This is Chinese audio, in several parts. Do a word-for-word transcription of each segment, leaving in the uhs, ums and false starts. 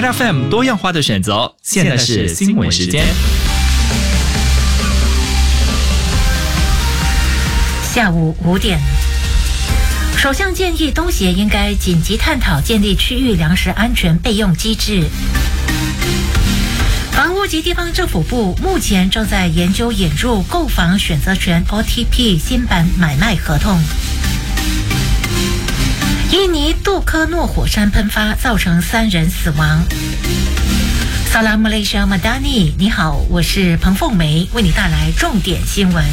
F M 多样化的选择，现在是新闻时间。 下午五点，首相建议东协应该紧急探讨建立区域粮食安全备用机制。房屋及地方政府部目前正在研究引入购房选择权 O T P 新版买卖合同。印尼杜科诺火山喷发造成三人死亡。Salam Malaysia Madani， 你好，我是彭凤梅，为你带来重点新闻。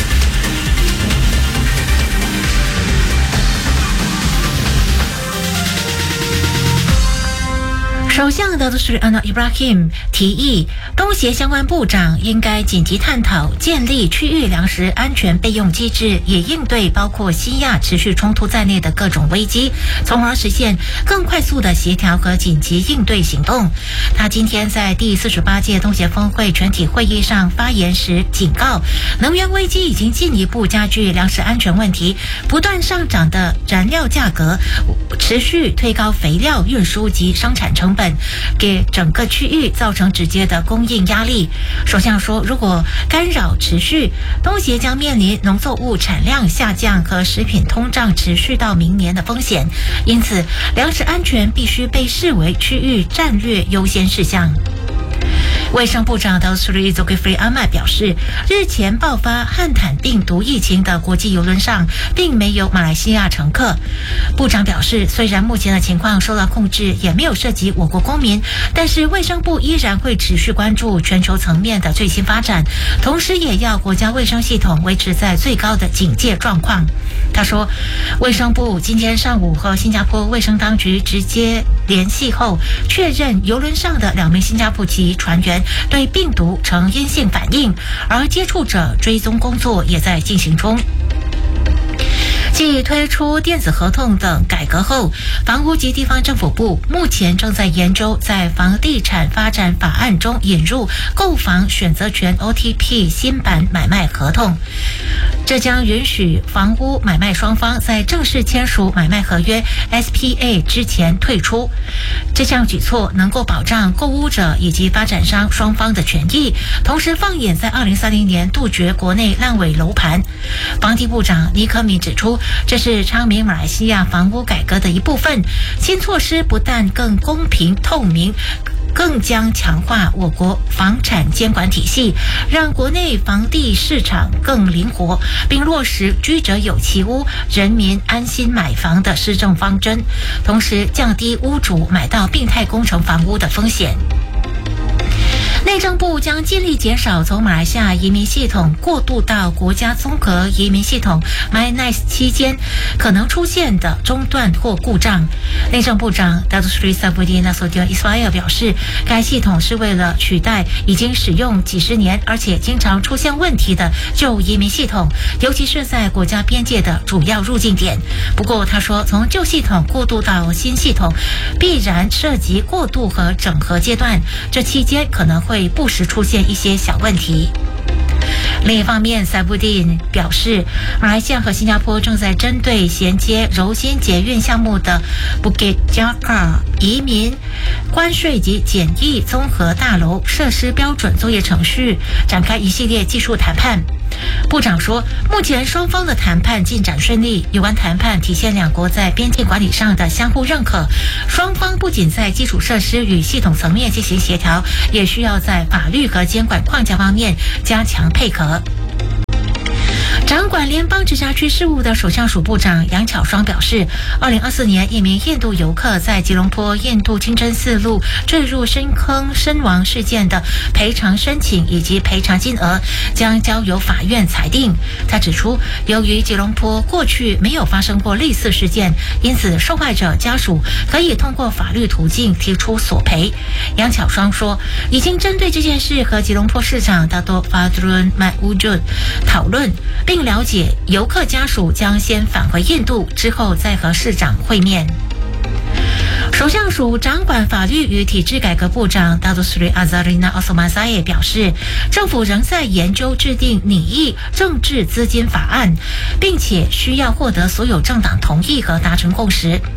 首相达鲁斯里安诺伊布拉希姆提议，东协相关部长应该紧急探讨建立区域粮食安全备用机制，也应对包括西亚持续冲突在内的各种危机，从而实现更快速的协调和紧急应对行动。他今天在第四十八届东协峰会全体会议上发言时警告，能源危机已经进一步加剧粮食安全问题，不断上涨的燃料价格持续推高肥料运输及生产成本，给整个区域造成直接的供应压力。首相说，如果干扰持续，东协将面临农作物产量下降和食品通胀持续到明年的风险，因此粮食安全必须被视为区域战略优先事项。卫生部长达苏里佐克菲阿麦表示，日前爆发汉坦病毒疫情的国际邮轮上并没有马来西亚乘客。部长表示，虽然目前的情况受到控制，也没有涉及我国公民，但是卫生部依然会持续关注全球层面的最新发展，同时也要国家卫生系统维持在最高的警戒状况。他说，卫生部今天上午和新加坡卫生当局直接联系后，确认邮轮上的两名新加坡籍船员对病毒呈阴性反应，而接触者追踪工作也在进行中。继推出电子合同等改革后，房屋及地方政府部目前正在研究在房地产发展法案中引入购房选择权 O T P 新版买卖合同，这将允许房屋买卖双方在正式签署买卖合约 S P A 之前退出。这项举措能够保障购屋者以及发展商双方的权益，同时放眼在二零三零年杜绝国内烂尾楼盘。房地部长尼科米指出，这是昌明马来西亚房屋改革的一部分。新措施不但更公平透明，更将强化我国房产监管体系，让国内房地市场更灵活，并落实居者有其屋、人民安心买房的施政方针，同时降低屋主买到病态工程房屋的风险。内政部将尽力减少从马来西亚移民系统过渡到国家综合移民系统 MyNice 期间可能出现的中断或故障。内政部长 Datuk Seri Saifuddin Nasution Ismail 表示，该系统是为了取代已经使用几十年而且经常出现问题的旧移民系统，尤其是在国家边界的主要入境点。不过他说，从旧系统过渡到新系统必然涉及过渡和整合阶段，这期间可能会不时出现一些小问题。另一方面，塞布丁表示，马来西亚和新加坡正在针对衔接柔新捷运项目的 Bukit Jalil 移民关税及检疫综合大楼设施标准作业程序展开一系列技术谈判。部长说，目前双方的谈判进展顺利，有关谈判体现两国在边境管理上的相互认可，双方不仅在基础设施与系统层面进行协调，也需要在法律和监管框架方面加强配合。掌管联邦直辖区事务的首相署部长杨巧双表示，二零二四年一名印度游客在吉隆坡印度清真寺路坠入深坑身亡事件的赔偿申请以及赔偿金额将交由法院裁定。他指出，由于吉隆坡过去没有发生过类似事件，因此受害者家属可以通过法律途径提出索赔。杨巧双说，已经针对这件事和吉隆坡市长大多法德伦麦乌顿讨论，并了解游客家属将先返回印度，之后再和市长会面。首相署掌管法律与体制改革部长 Datuk Seri Azarina Osman Zahid 表示，政府仍在研究制定拟议政治资金法案，并且需要获得所有政党同意和达成共识。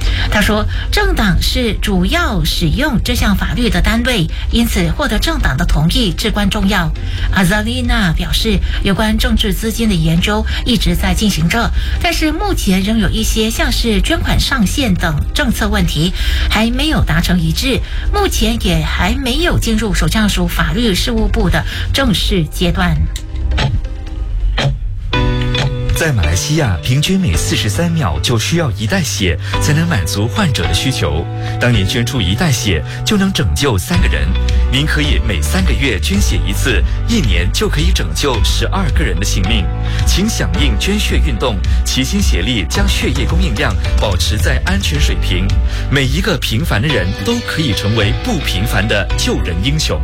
他说，政党是主要使用这项法律的单位，因此获得政党的同意至关重要。阿扎丽娜表示，有关政治资金的研究一直在进行着，但是目前仍有一些像是捐款上限等政策问题还没有达成一致，目前也还没有进入首相署法律事务部的正式阶段。 在马来西亚，平均每四十三秒就需要一袋血才能满足患者的需求。当您捐出一袋血，就能拯救三个人。您可以每三个月捐血一次，一年就可以拯救十二个人的性命。请响应捐血运动，齐心协力将血液供应量保持在安全水平。每一个平凡的人都可以成为不平凡的救人英雄。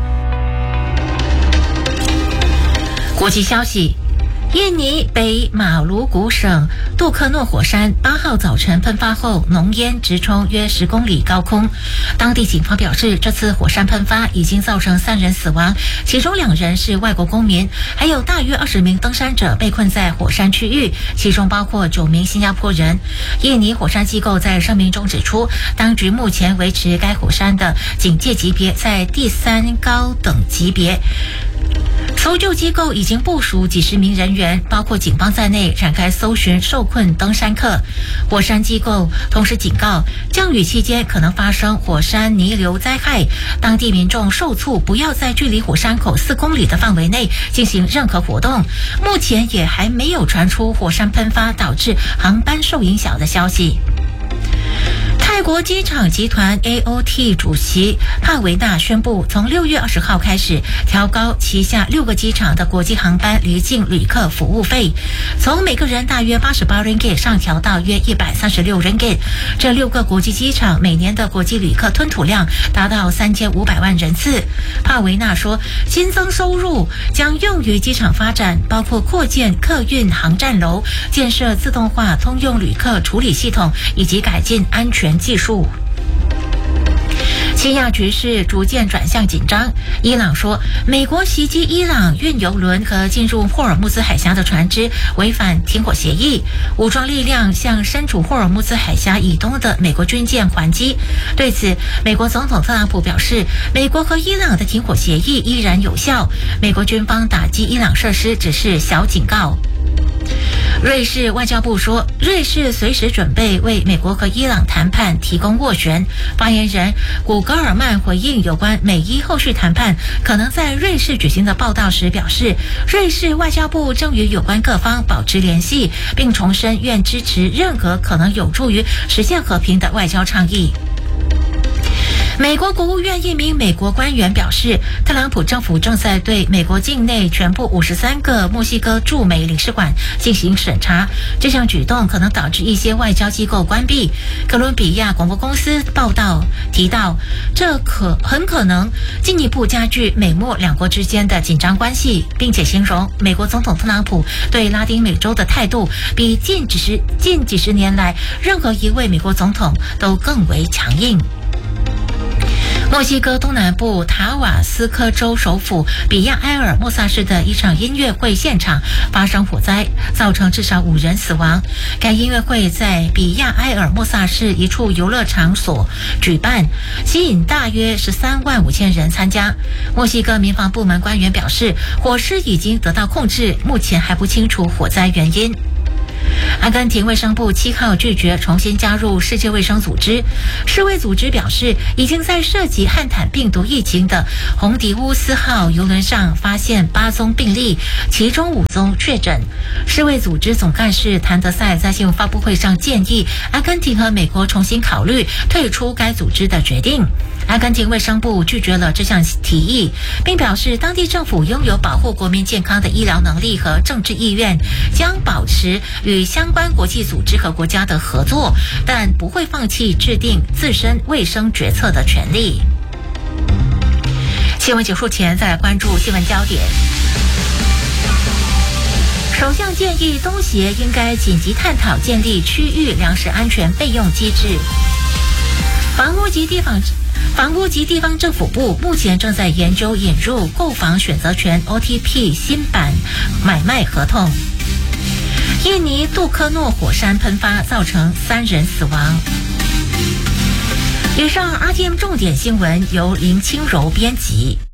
国际消息。印尼北马鲁古省杜克诺火山八号早晨喷发后，浓烟直冲约十公里高空。当地警方表示，这次火山喷发已经造成三人死亡，其中两人是外国公民，还有大约二十名登山者被困在火山区域，其中包括九名新加坡人。印尼火山机构在声明中指出，当局目前维持该火山的警戒级别在第三高等级别。搜救机构已经部署几十名人员，包括警方在内，展开搜寻受困登山客。火山机构同时警告，降雨期间可能发生火山泥流灾害，当地民众受促不要在距离火山口四公里的范围内进行任何活动。目前也还没有传出火山喷发导致航班受影响的消息。泰国机场集团 A O T 主席帕维纳宣布，从六月二十号开始调高旗下六个机场的国际航班离境旅客服务费，从每个人大约八十八 ringgit 上调到约一百三十六 ringgit。这六个国际机场每年的国际旅客吞吐量达到三千五百万人次。帕维纳说，新增收入将用于机场发展，包括扩建客运航站楼、建设自动化通用旅客处理系统以及改进安全技术。西亚局势逐渐转向紧张。伊朗说，美国袭击伊朗运油轮和进入霍尔木兹海峡的船只违反停火协议，武装力量向身处霍尔木兹海峡以东的美国军舰还击。对此，美国总统特朗普表示，美国和伊朗的停火协议依然有效，美国军方打击伊朗设施只是小警告。瑞士外交部说，瑞士随时准备为美国和伊朗谈判提供斡旋。发言人古格尔曼回应有关美伊后续谈判可能在瑞士举行的报道时表示，瑞士外交部正与有关各方保持联系，并重申愿支持任何可能有助于实现和平的外交倡议。美国国务院一名美国官员表示，特朗普政府正在对美国境内全部五十三个墨西哥驻美领事馆进行审查，这项举动可能导致一些外交机构关闭。哥伦比亚广播公司报道提到，这可很可能进一步加剧美墨两国之间的紧张关系，并且形容美国总统特朗普对拉丁美洲的态度比近几十近几十年来任何一位美国总统都更为强硬。墨西哥东南部塔瓦斯科州首府比亚埃尔莫萨市的一场音乐会现场发生火灾，造成至少五人死亡。该音乐会在比亚埃尔莫萨市一处游乐场所举办，吸引大约十三万五千人参加。墨西哥民防部门官员表示，火势已经得到控制，目前还不清楚火灾原因。阿根廷卫生部七号拒绝重新加入世界卫生组织。世卫组织表示，已经在涉及汉坦病毒疫情的洪迪乌斯号邮轮上发现八宗病例，其中五宗确诊。世卫组织总干事谭德赛在新闻发布会上建议阿根廷和美国重新考虑退出该组织的决定。阿根廷卫生部拒绝了这项提议，并表示当地政府拥有保护国民健康的医疗能力和政治意愿，将保持与相关国际组织和国家的合作，但不会放弃制定自身卫生决策的权利。新闻结束前，再来关注新闻焦点。首相建议东协应该紧急探讨建立区域粮食安全备用机制。房屋及地方房屋及地方政府部目前正在研究引入购房选择权 O T P 新版买卖合同。 印尼杜科诺火山喷发造成三人死亡。以上 R T M 重点新闻由林清柔编辑。